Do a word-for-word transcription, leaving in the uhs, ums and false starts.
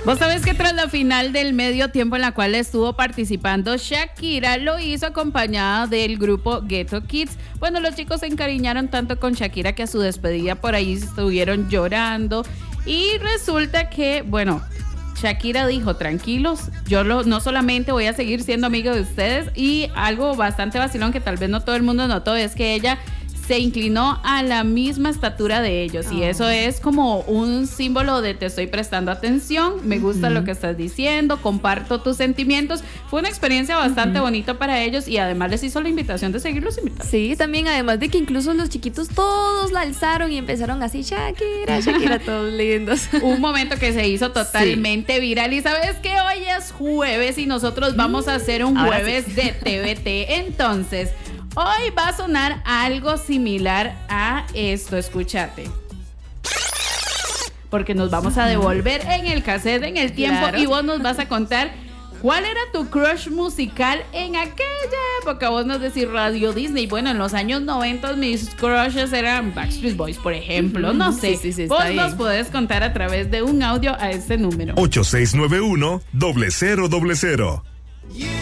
Vos sabés que tras la final del medio tiempo en la cual estuvo participando Shakira, lo hizo acompañada del grupo Ghetto Kids. Bueno, los chicos se encariñaron tanto con Shakira que a su despedida por ahí estuvieron llorando. Y resulta que, bueno, Shakira dijo, tranquilos, yo lo, no solamente voy a seguir siendo amigo de ustedes. Y algo bastante vacilón que tal vez no todo el mundo notó es que ella se inclinó a la misma estatura de ellos. Oh. Y eso es como un símbolo de te estoy prestando atención, me gusta uh-huh. lo que estás diciendo, comparto tus sentimientos. Fue una experiencia bastante uh-huh. bonita para ellos y además les hizo la invitación de seguirlos invitando. Sí, también además de que incluso los chiquitos todos la alzaron y empezaron así, Shakira, Shakira, todos lindos. Un momento que se hizo totalmente sí. viral. Y sabes que hoy es jueves y nosotros vamos a hacer un Ahora jueves sí. de T V T. Entonces, hoy va a sonar algo similar a esto, escúchate. Porque nos vamos a devolver en el cassette, en el tiempo, claro. y vos nos vas a contar cuál era tu crush musical en aquella época. Vos nos decís Radio Disney. Bueno, en los años noventa mis crushes eran Backstreet Boys, por ejemplo. No sé, sí, sí, sí, vos nos bien. podés contar a través de un audio a este número. ocho seis nueve uno, cero cero cero cero.